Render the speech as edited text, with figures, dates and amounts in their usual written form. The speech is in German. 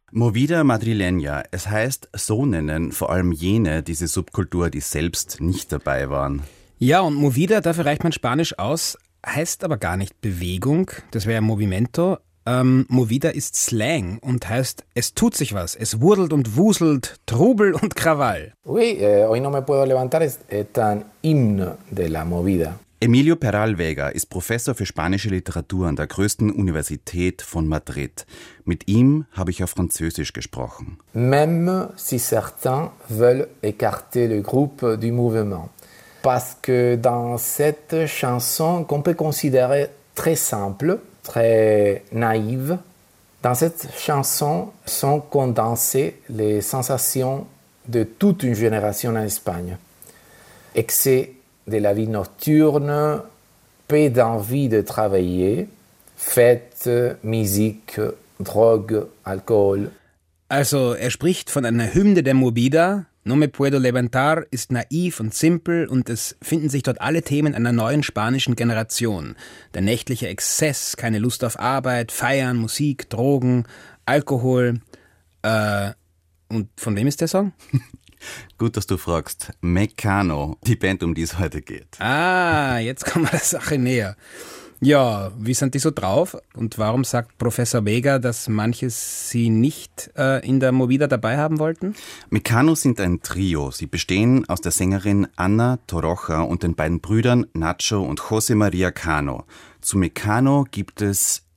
Movida Madrileña, es heißt, so nennen vor allem jene diese Subkultur, die selbst nicht dabei waren. Ja, und Movida, dafür reicht man Spanisch aus, heißt aber gar nicht Bewegung, das wäre ja Movimento. Movida ist Slang und heißt, es tut sich was, es wurdelt und wuselt, Trubel und Krawall. Oui, hoy no me puedo levantar es un himno de la movida. Emilio Peral Vega ist Professor für spanische Literatur an der größten Universität von Madrid. Mit ihm habe ich auf Französisch gesprochen. Même si certains veulent écarter le groupe du mouvement. Parce que dans cette chanson qu'on peut considérer très simple, très naïve, dans cette chanson sont condensées les sensations de toute une génération en Espagne. Excès de la vie nocturne, peu d'envie de travailler, fêtes, musique, Drogue, Alkohol. Also er spricht von einer Hymne der Movida. No me puedo levantar ist naiv und simpel und es finden sich dort alle Themen einer neuen spanischen Generation. Der nächtliche Exzess, keine Lust auf Arbeit, Feiern, Musik, Drogen, Alkohol. Und von wem ist der Song? Gut, dass du fragst. Mecano, die Band, um die es heute geht. Ah, jetzt kommen wir der Sache näher. Ja, wie sind die so drauf? Und warum sagt Professor Vega, dass manche sie nicht in der Movida dabei haben wollten? Mecano sind ein Trio. Sie bestehen aus der Sängerin Ana Torroja und den beiden Brüdern Nacho und José María Cano. Zu Mecano gibt es